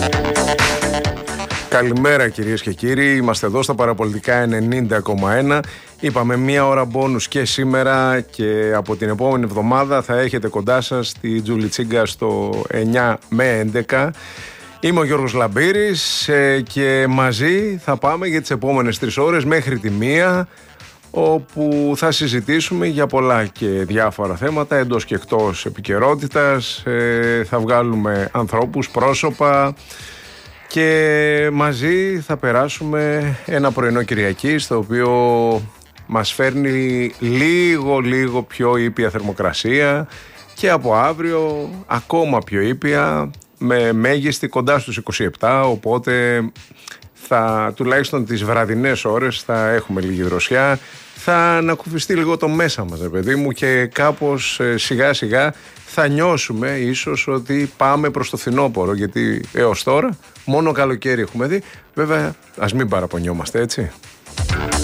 Καλημέρα κυρίες και κύριοι, είμαστε εδώ στα Παραπολιτικά 90,1. Είπαμε μία ώρα μπόνους και σήμερα και από την επόμενη εβδομάδα θα έχετε κοντά σας τη Τζουλιτσίγκα στο 9 με 11. Είμαι ο Γιώργος Λαμπύρης και μαζί θα πάμε για τις επόμενες 3 ώρες μέχρι τη 1, όπου θα συζητήσουμε για πολλά και διάφορα θέματα εντός και εκτός επικαιρότητας. Θα βγάλουμε ανθρώπους, πρόσωπα και μαζί θα περάσουμε ένα πρωινό Κυριακή στο οποίο μας φέρνει λίγο πιο ήπια θερμοκρασία και από αύριο ακόμα πιο ήπια με μέγιστη κοντά στους 27, οπότε τουλάχιστον τις βραδινές ώρες θα έχουμε λίγη δροσιά, θα ανακουφιστεί λίγο το μέσα μας, παιδί μου, και κάπως σιγά σιγά θα νιώσουμε ίσως ότι πάμε προς το φθινόπωρο, γιατί έως τώρα μόνο καλοκαίρι έχουμε δει. Βέβαια ας μην παραπονιόμαστε, έτσι.